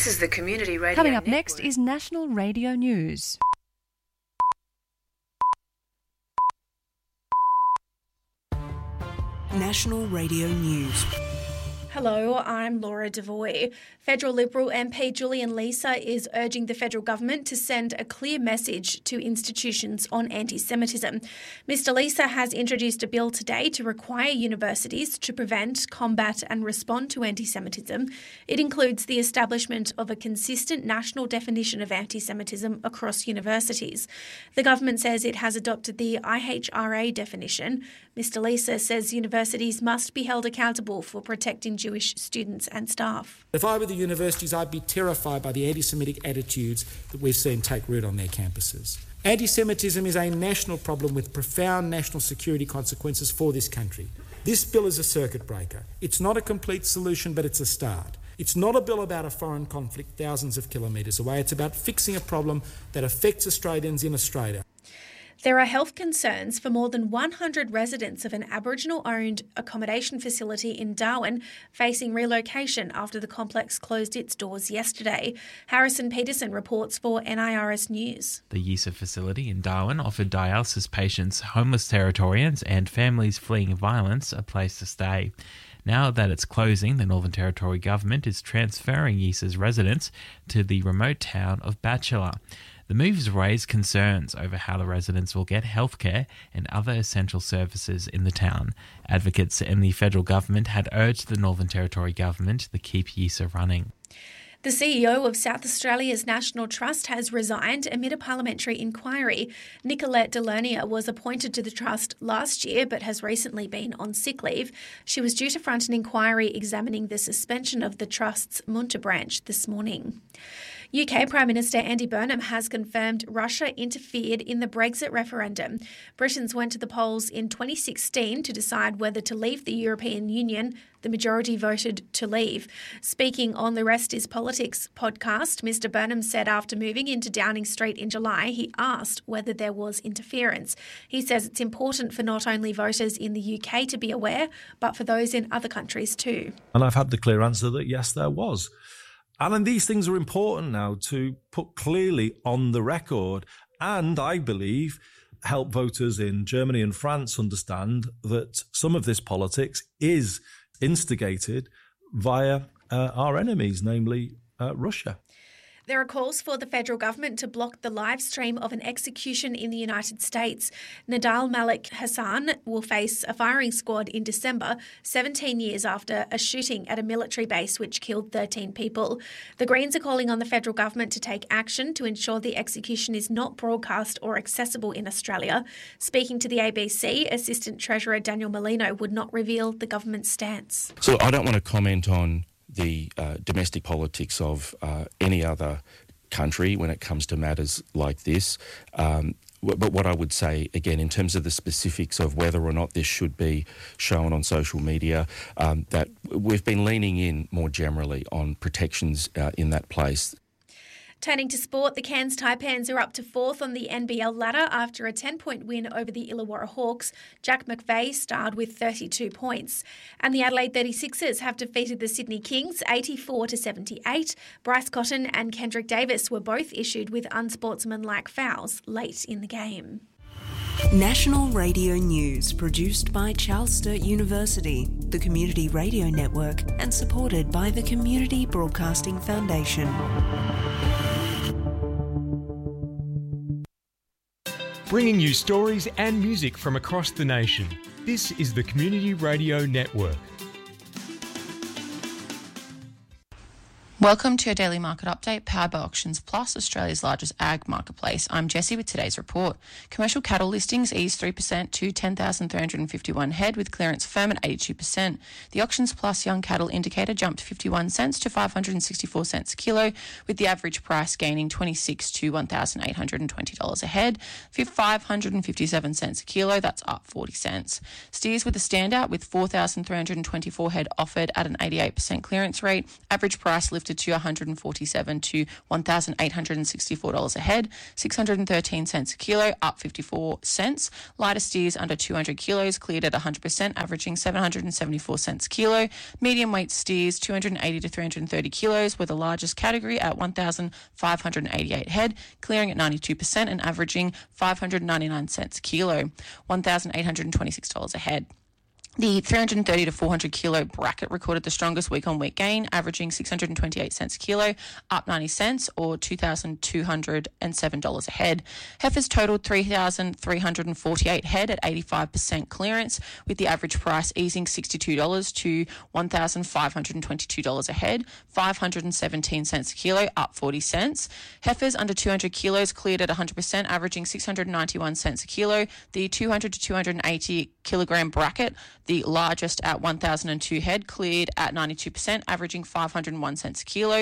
is the Community Radio Coming up Network. next is National Radio News. National Radio News. Hello, I'm Laura Devoy. Federal Liberal MP Julian Leeser is urging the federal government to send a clear message to institutions on anti-Semitism. Mr Leeser has introduced a bill today to require universities to prevent, combat and respond to anti-Semitism. It includes the establishment of a consistent national definition of anti-Semitism across universities. The government says it has adopted the IHRA definition. Mr Leeser says universities must be held accountable for protecting Jewish students and staff. If I were the universities, I'd be terrified by the anti-Semitic attitudes that we've seen take root on their campuses. Anti-Semitism is a national problem with profound national security consequences for this country. This bill is a circuit breaker. It's not a complete solution, but it's a start. It's not a bill about a foreign conflict thousands of kilometres away. It's about fixing a problem that affects Australians in Australia. There are health concerns for more than 100 residents of an Aboriginal-owned accommodation facility in Darwin facing relocation after the complex closed its doors yesterday. Harrison Peterson reports for NIRS News. The Yisa facility in Darwin offered dialysis patients, homeless Territorians and families fleeing violence a place to stay. Now that it's closing, the Northern Territory government is transferring Yisa's residents to the remote town of Batchelor. The move has raised concerns over how the residents will get healthcare and other essential services in the town. Advocates in the federal government had urged the Northern Territory government to keep Yisa running. The CEO of South Australia's National Trust has resigned amid a parliamentary inquiry. Nicolette Delernier was appointed to the trust last year but has recently been on sick leave. She was due to front an inquiry examining the suspension of the trust's Munter branch this morning. UK Prime Minister Andy Burnham has confirmed Russia interfered in the Brexit referendum. Britons went to the polls in 2016 to decide whether to leave the European Union. The majority voted to leave. Speaking on the Rest is Politics podcast, Mr Burnham said after moving into Downing Street in July, he asked whether there was interference. He says it's important for not only voters in the UK to be aware, but for those in other countries too. And I've had the clear answer that yes, there was. And these things are important now to put clearly on the record and, I believe, help voters in Germany and France understand that some of this politics is instigated via our enemies, namely Russia. There are calls for the federal government to block the live stream of an execution in the United States. Nadal Malik Hassan will face a firing squad in December, 17 years after a shooting at a military base which killed 13 people. The Greens are calling on the federal government to take action to ensure the execution is not broadcast or accessible in Australia. Speaking to the ABC, Assistant Treasurer Daniel Molino would not reveal the government's stance. So I don't want to comment on the domestic politics of any other country when it comes to matters like this. But what I would say, again, in terms of the specifics of whether or not this should be shown on social media, that we've been leaning in more generally on protections in that place. Turning to sport, the Cairns Taipans are up to fourth on the NBL ladder after a 10-point win over the Illawarra Hawks. Jack McVeigh starred with 32 points. And the Adelaide 36ers have defeated the Sydney Kings 84-78. Bryce Cotton and Kendrick Davis were both issued with unsportsmanlike fouls late in the game. National Radio News, produced by Charles Sturt University, the Community Radio Network, and supported by the Community Broadcasting Foundation. Bringing you stories and music from across the nation. This is the Community Radio Network. Welcome to your daily market update, powered by Auctions Plus, Australia's largest ag marketplace. I'm Jessie with today's report. Commercial cattle listings eased 3% to 10,351 head, with clearance firm at 82%. The Auctions Plus young cattle indicator jumped 51 cents to 564 cents a kilo, with the average price gaining $26 to $1,820 a head. For 557 cents a kilo, that's up 40 cents. Steers with a standout, with 4,324 head offered at an 88% clearance rate. Average price lifted lifted to $147 to $1,864 a head, 613 cents a kilo, up 54 cents. Lighter steers under 200 kilos cleared at 100%, averaging 774 cents a kilo. Medium weight steers 280 to 330 kilos were the largest category at 1,588 head, clearing at 92% and averaging 599 cents a kilo, $1,826 a head. The 330 to 400 kilo bracket recorded the strongest week-on-week gain, averaging 628 cents a kilo, up 90 cents or $2,207 a head. Heifers totaled 3,348 head at 85% clearance, with the average price easing $62 to $1,522 a head, 517 cents a kilo, up 40 cents. Heifers under 200 kilos cleared at 100%, averaging 691 cents a kilo. The 200 to 280 kilogram bracket, the largest at 1,002 head, cleared at 92%, averaging 501 cents a kilo,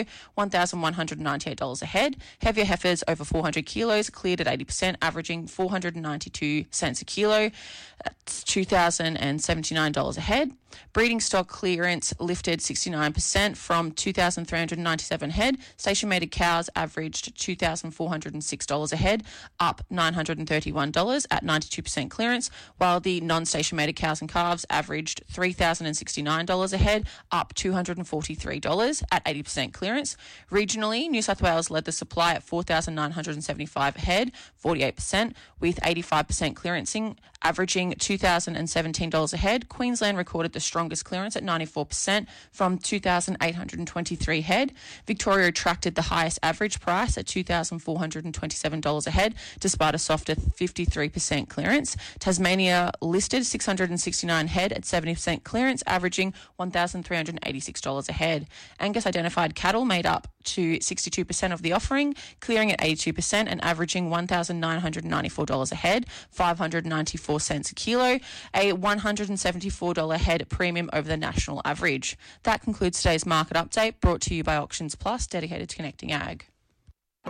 $1,198 a head. Heavier heifers over 400 kilos cleared at 80%, averaging 492 cents a kilo. That's $2,079 a head. Breeding stock clearance lifted 69% from 2,397 head. Station-mated cows averaged $2,406 a head, up $931 at 92% clearance, while the non-station-mated cows and calves averaged $3,069 a head, up $243 at 80% clearance. Regionally, New South Wales led the supply at 4,975 head, 48%, with 85% clearancing, averaging $2,017 a head. Queensland recorded the strongest clearance at 94% from 2,823 head. Victoria attracted the highest average price at $2,427 a head, despite a softer 53% clearance. Tasmania listed 669 head at 70% clearance, averaging $1,386 a head. Angus identified cattle made up to 62% of the offering, clearing at 82% and averaging $1,994 a head, 594 cents a kilo, a $174 head premium over the national average. That concludes today's market update, brought to you by Auctions Plus, dedicated to connecting ag.